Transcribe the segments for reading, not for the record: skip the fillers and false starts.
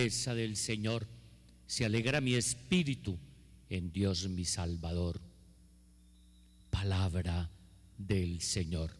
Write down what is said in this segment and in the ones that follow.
grandeza del Señor, se alegra mi espíritu en Dios mi Salvador. Palabra del Señor.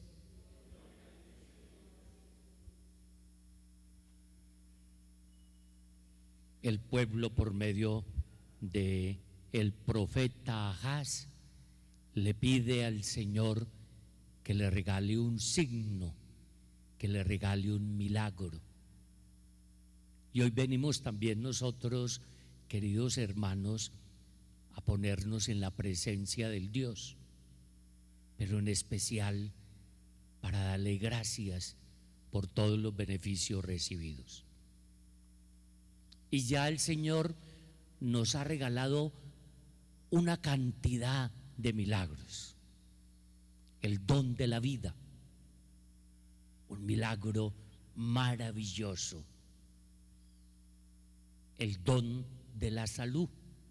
El pueblo, por medio de el profeta Ahaz, le pide al Señor que le regale un signo, que le regale un milagro. Y hoy venimos también nosotros, queridos hermanos, a ponernos en la presencia del Dios, pero en especial para darle gracias por todos los beneficios recibidos. Y ya el Señor nos ha regalado una cantidad de milagros. El don de la vida, un milagro maravilloso. El don de la salud,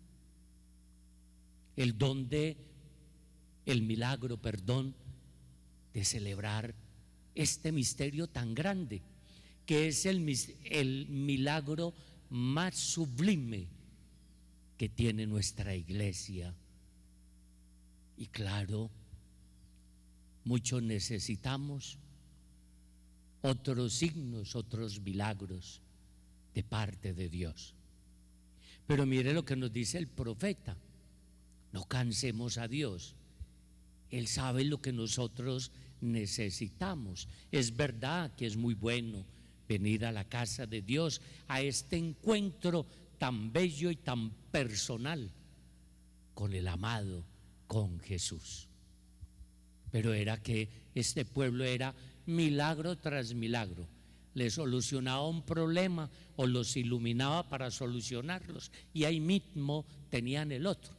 el don de el milagro, de celebrar este misterio tan grande, que es el milagro más sublime que tiene nuestra iglesia. Y claro, muchos necesitamos otros signos, otros milagros de parte de Dios. Pero mire lo que nos dice el profeta: no cansemos a Dios. Él sabe lo que nosotros necesitamos. Es verdad que es muy bueno venir a la casa de Dios, a este encuentro tan bello y tan personal con el amado, con Jesús. Pero era que este pueblo era milagro tras milagro. Le solucionaba un problema o los iluminaba para solucionarlos, y ahí mismo tenían el otro.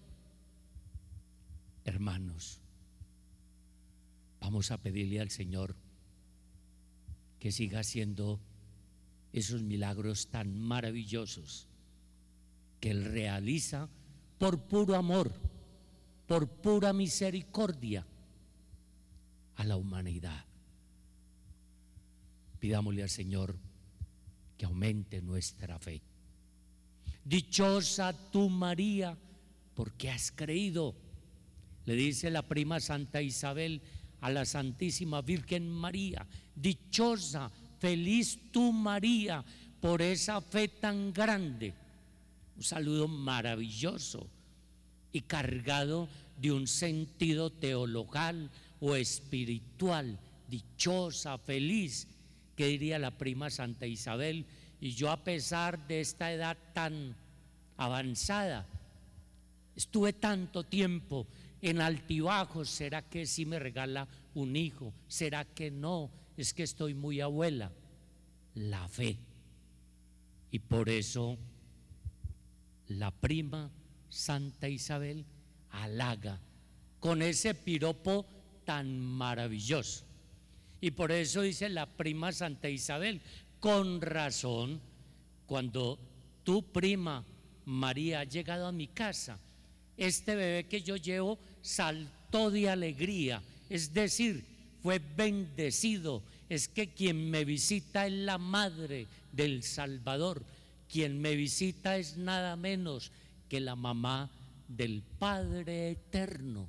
Hermanos, vamos a pedirle al Señor que siga haciendo esos milagros tan maravillosos que Él realiza por puro amor, por pura misericordia a la humanidad. Pidámosle al Señor que aumente nuestra fe. Dichosa tú, María, porque has creído, le dice la prima Santa Isabel a la Santísima Virgen María. Dichosa, feliz tú, María, por esa fe tan grande. Un saludo maravilloso y cargado de un sentido teologal o espiritual. Dichosa, feliz, que diría la prima Santa Isabel. Y yo, a pesar de esta edad tan avanzada, estuve tanto tiempo en altibajos. ¿Será que sí me regala un hijo? ¿Será que no? Es que estoy muy abuela. La fe. Y por eso la prima Santa Isabel halaga con ese piropo tan maravilloso. Y por eso dice la prima Santa Isabel: con razón, cuando tu prima María ha llegado a mi casa, este bebé que yo llevo saltó de alegría, es decir, fue bendecido. Es que quien me visita es la madre del Salvador, quien me visita es nada menos que la mamá del Padre Eterno.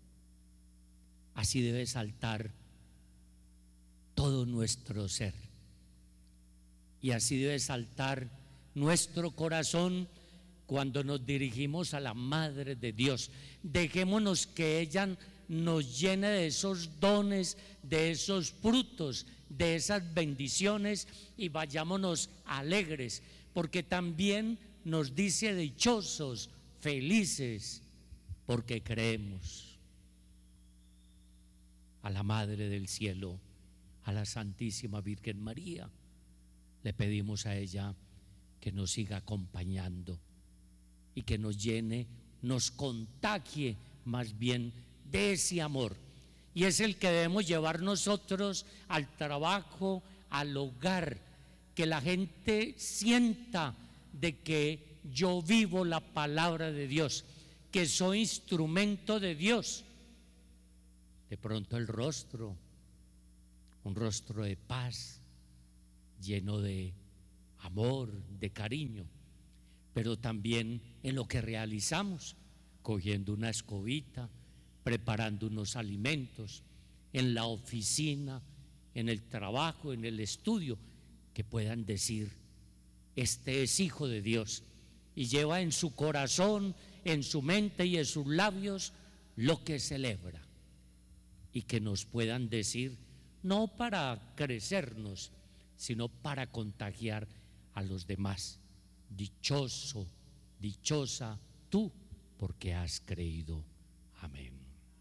Así debe saltar todo nuestro ser, y así debe saltar nuestro corazón cuando nos dirigimos a la Madre de Dios. Dejémonos que ella nos llene de esos dones, de esos frutos, de esas bendiciones, y vayámonos alegres, porque también nos dice dichosos, felices, porque creemos. A la Madre del Cielo, a la Santísima Virgen María, le pedimos a ella que nos siga acompañando y que nos llene, nos contagie más bien de ese amor. Y es el que debemos llevar nosotros al trabajo, al hogar, que la gente sienta de que yo vivo la palabra de Dios, que soy instrumento de Dios. De pronto el rostro, un rostro de paz, lleno de amor, de cariño, pero también en lo que realizamos, cogiendo una escobita, preparando unos alimentos, en la oficina, en el trabajo, en el estudio, que puedan decir: este es hijo de Dios y lleva en su corazón, en su mente y en sus labios lo que celebra. Y que nos puedan decir, no para crecernos, sino para contagiar a los demás: dichoso, dichosa tú, porque has creído. Amén.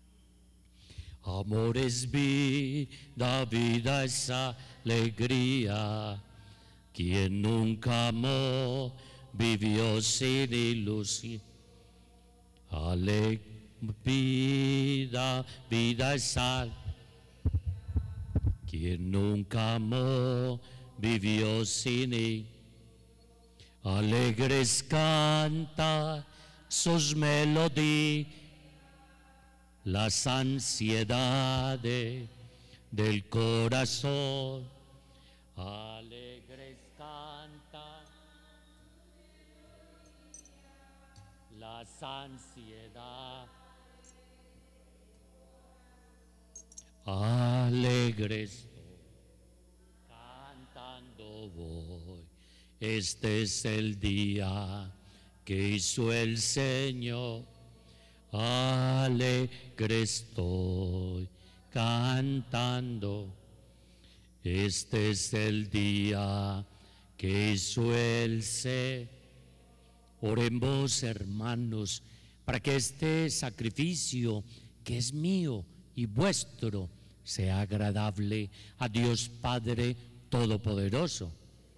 Amor es vida, vida es alegría. Quien nunca amó vivió sin ilusión. Vida, vida es quien nunca amó vivió sin ilusión. Alegres canta sus melodías, las ansiedades del corazón. Alegres canta las ansiedades. Alegres cantando voy. Este es el día que hizo el Señor. Alegre estoy cantando. Este es el día que hizo el Señor. Oremos, hermanos, para que este sacrificio que es mío y vuestro sea agradable a Dios Padre Todopoderoso.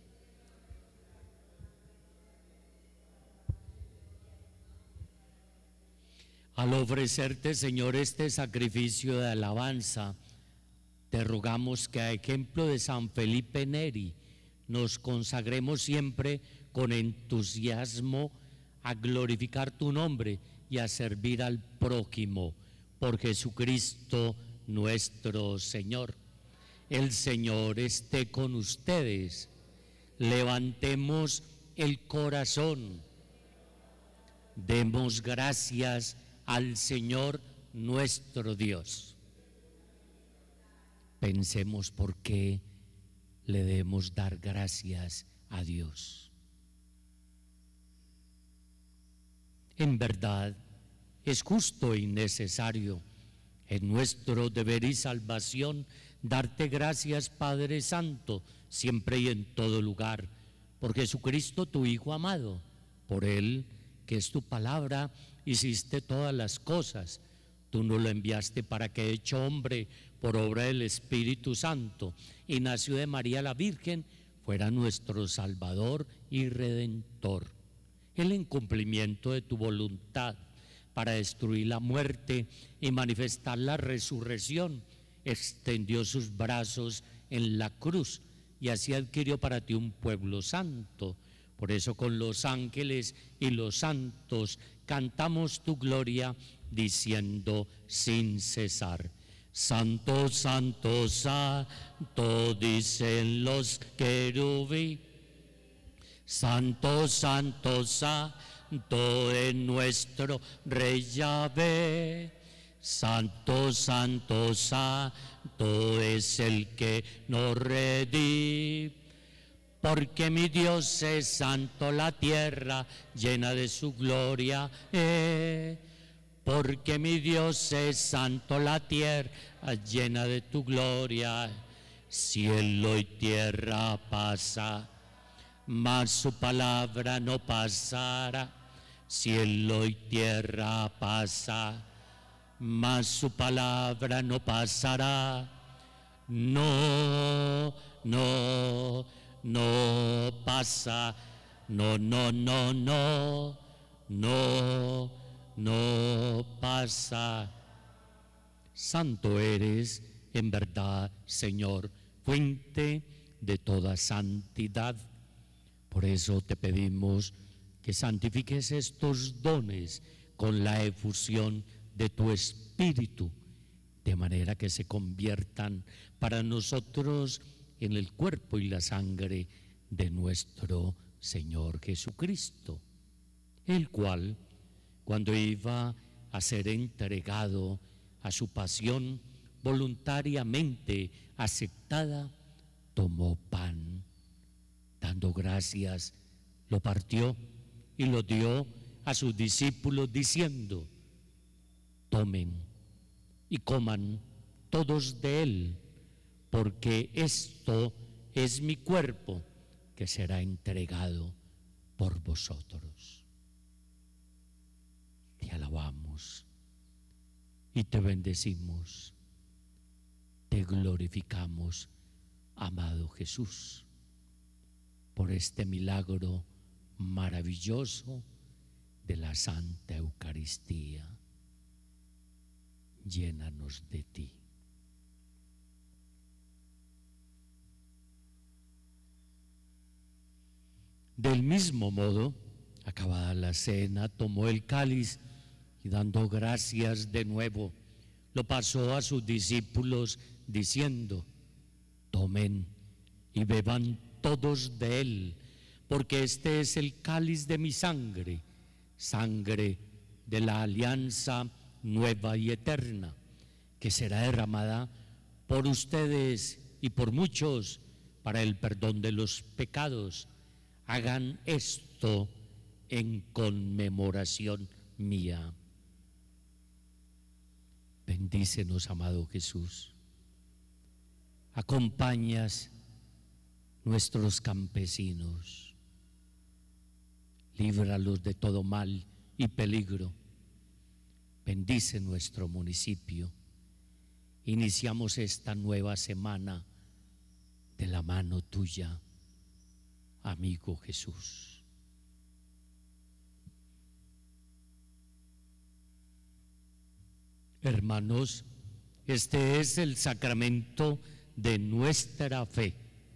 Al ofrecerte, Señor, este sacrificio de alabanza, te rogamos que a ejemplo de San Felipe Neri nos consagremos siempre con entusiasmo a glorificar tu nombre y a servir al prójimo, por Jesucristo nuestro Señor. El Señor esté con ustedes. Levantemos el corazón. Demos gracias al Señor nuestro Dios. Pensemos por qué le debemos dar gracias a Dios. En verdad, es justo y necesario en nuestro deber y salvación darte gracias, Padre Santo, siempre y en todo lugar, por Jesucristo tu Hijo amado. Por Él, que es tu palabra, hiciste todas las cosas. Tú nos lo enviaste para que, hecho hombre por obra del Espíritu Santo, y nació de María la Virgen, fuera nuestro Salvador y Redentor. Él, en cumplimiento de tu voluntad, para destruir la muerte y manifestar la resurrección, extendió sus brazos en la cruz y así adquirió para ti un pueblo santo. Por eso con los ángeles y los santos cantamos tu gloria, diciendo sin cesar: Santo, santo, santo, dicen los querubíes. Santo, santo, santo es nuestro Rey Yahvé. Santo, santo, santo es el que nos redime. Porque mi Dios es santo, la tierra llena de su gloria. Porque mi Dios es santo, la tierra llena de tu gloria. Cielo y tierra pasa, mas su palabra no pasará. Cielo y tierra pasa, mas su palabra no pasará. No, no, no pasa. No, no, no, no, no, no pasa. Santo eres en verdad, Señor, fuente de toda santidad. Por eso te pedimos que santifiques estos dones con la efusión de tu Espíritu, de manera que se conviertan para nosotros en el cuerpo y la sangre de nuestro Señor Jesucristo, el cual, cuando iba a ser entregado a su pasión voluntariamente aceptada, tomó pan, dando gracias, lo partió y lo dio a sus discípulos diciendo: tomen y coman todos de él, porque esto es mi cuerpo que será entregado por vosotros. Te alabamos y te bendecimos, te glorificamos, amado Jesús, por este milagro maravilloso de la Santa Eucaristía. Llénanos de ti. Del mismo modo, acabada la cena, tomó el cáliz y dando gracias de nuevo, lo pasó a sus discípulos diciendo: tomen y beban todos de él, porque este es el cáliz de mi sangre, sangre de la alianza nueva y eterna, que será derramada por ustedes y por muchos para el perdón de los pecados. Hagan esto en conmemoración mía. Bendícenos, amado Jesús. Acompañas nuestros campesinos. Líbralos de todo mal y peligro. Bendice nuestro municipio. Iniciamos esta nueva semana de la mano tuya, amigo Jesús. Hermanos, este es el sacramento de nuestra fe.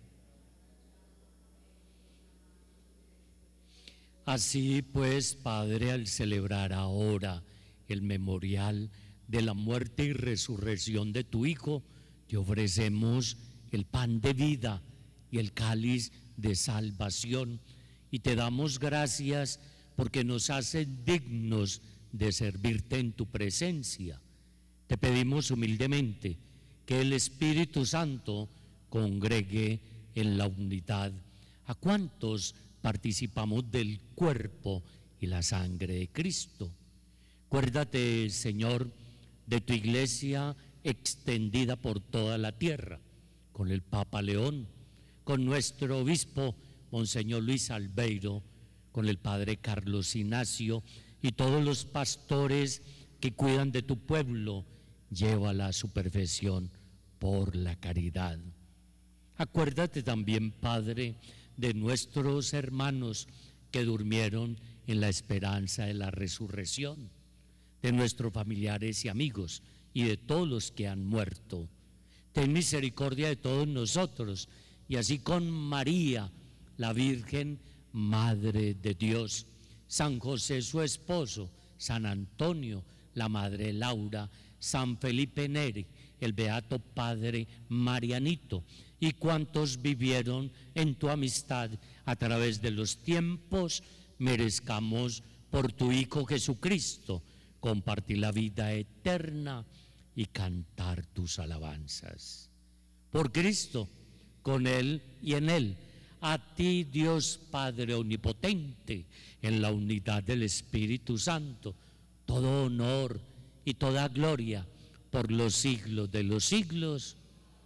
Así pues, Padre, al celebrar ahora el memorial de la muerte y resurrección de tu Hijo, te ofrecemos el pan de vida y el cáliz de salvación, y te damos gracias porque nos haces dignos de servirte en tu presencia. Te pedimos humildemente que el Espíritu Santo congregue en la unidad a cuantos participamos del cuerpo y la sangre de Cristo. Acuérdate, Señor, de tu iglesia extendida por toda la tierra, con el Papa León, con nuestro obispo, Monseñor Luis Albeiro, con el Padre Carlos Ignacio y todos los pastores que cuidan de tu pueblo. Llévala a su perfección por la caridad. Acuérdate también, Padre, de nuestros hermanos que durmieron en la esperanza de la resurrección, de nuestros familiares y amigos y de todos los que han muerto. Ten misericordia de todos nosotros, y así con María, la Virgen, Madre de Dios, San José su esposo, San Antonio, la Madre Laura, San Felipe Neri, el Beato Padre Marianito, y cuantos vivieron en tu amistad a través de los tiempos, merezcamos por tu Hijo Jesucristo compartir la vida eterna y cantar tus alabanzas. Por Cristo, con Él y en Él, a ti, Dios Padre Omnipotente, en la unidad del Espíritu Santo, todo honor y toda gloria por los siglos de los siglos.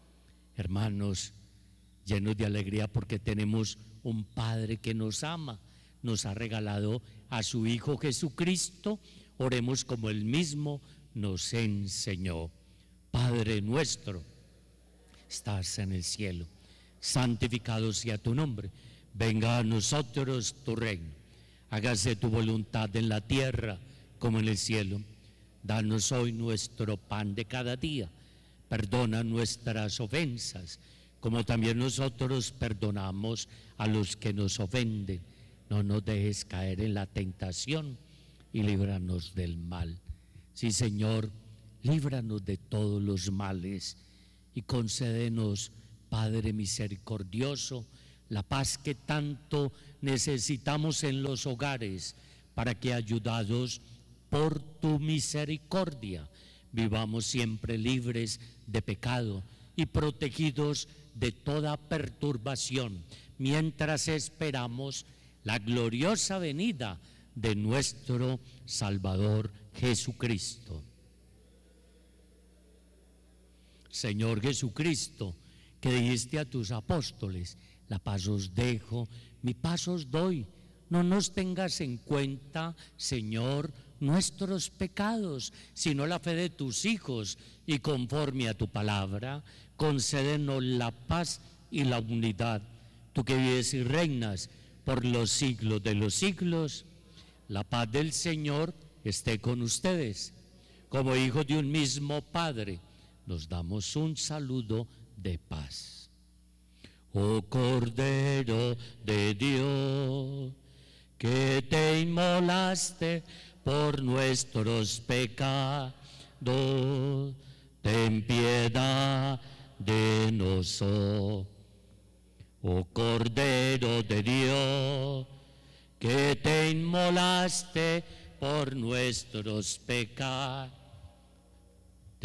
Hermanos, llenos de alegría porque tenemos un Padre que nos ama, nos ha regalado a su Hijo Jesucristo. Oremos como Él mismo nos enseñó. Padre nuestro, estás en el cielo, santificado sea tu nombre. Venga a nosotros tu reino. Hágase tu voluntad en la tierra como en el cielo. Danos hoy nuestro pan de cada día. Perdona nuestras ofensas, como también nosotros perdonamos a los que nos ofenden. No nos dejes caer en la tentación y líbranos del mal. Sí, Señor, líbranos de todos los males y concédenos, Padre misericordioso, la paz que tanto necesitamos en los hogares, para que, ayudados por tu misericordia, vivamos siempre libres de pecado y protegidos de toda perturbación, mientras esperamos la gloriosa venida de nuestro Salvador Jesucristo. Señor Jesucristo, que dijiste a tus apóstoles: la paz os dejo, mi paz os doy. No nos tengas en cuenta, Señor, nuestros pecados, sino la fe de tus hijos, y conforme a tu palabra, concédenos la paz y la unidad. Tú que vives y reinas por los siglos de los siglos, la paz del Señor esté con ustedes. Como hijos de un mismo Padre, nos damos un saludo de paz. Oh Cordero de Dios, que te inmolaste por nuestros pecados, ten piedad de nosotros. Oh Cordero de Dios, que te inmolaste por nuestros pecados,